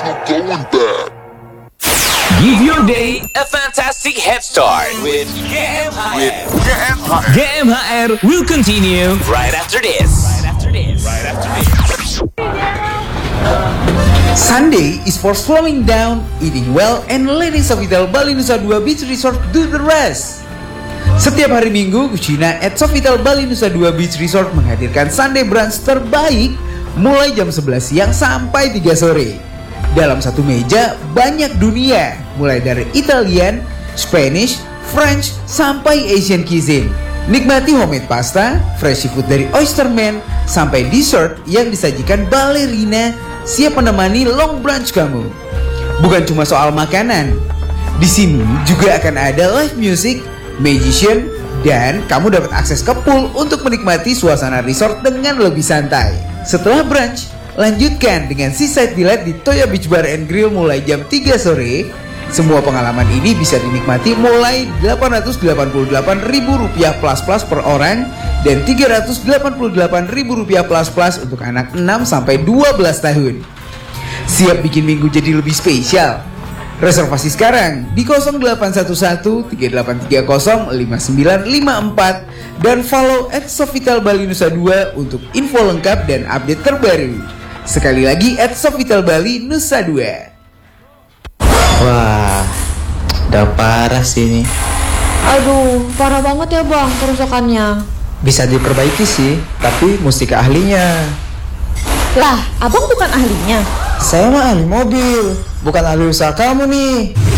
no going back. Give your day a fantastic head start with GMHR. GMHR will continue right after this. Sunday is for slowing down, eating well, and letting Sofitel Bali Nusa Dua Beach Resort do the rest. Setiap hari Minggu, Kucina at Sofitel Bali Nusa Dua Beach Resort menghadirkan Sunday brunch terbaik mulai jam 11 siang sampai 3 sore. Dalam satu meja, banyak dunia, mulai dari Italian, Spanish, French, sampai Asian cuisine. Nikmati homemade pasta, fresh seafood dari Oysterman, sampai dessert yang disajikan balerina siap menemani long brunch kamu. Bukan cuma soal makanan, di sini juga akan ada live music, magician, dan kamu dapat akses ke pool untuk menikmati suasana resort dengan lebih santai. Setelah brunch, lanjutkan dengan seaside delight di Toya Beach Bar and Grill mulai jam 3 sore. Semua pengalaman ini bisa dinikmati mulai Rp888.000 plus per orang dan Rp388.000 plus untuk anak 6-12 tahun. Siap bikin minggu jadi lebih spesial? Reservasi sekarang di 0811-3830-5954 dan follow @Sofitel Bali Nusa Dua untuk info lengkap dan update terbaru. Sekali lagi @Sofitel Bali Nusa Dua. Wah, udah parah sih ini. Aduh, parah banget ya bang kerusakannya. Bisa diperbaiki sih, tapi mesti ke ahlinya. Lah, abang bukan ahlinya. Saya mah ahli mobil, bukan ahli usaha kamu nih.